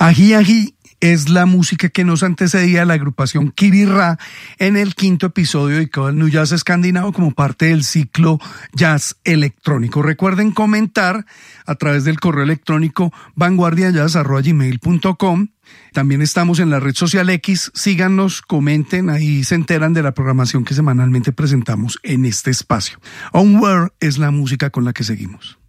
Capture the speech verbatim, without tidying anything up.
Ají Ají es la música que nos antecedía a la agrupación Kibirra en el quinto episodio dedicado al New Jazz escandinavo como parte del ciclo Jazz Electrónico. Recuerden comentar a través del correo electrónico vanguardiajazz arroba gmail punto com. También estamos en la red social X. Síganos, comenten, ahí se enteran de la programación que semanalmente presentamos en este espacio. Onward es la música con la que seguimos.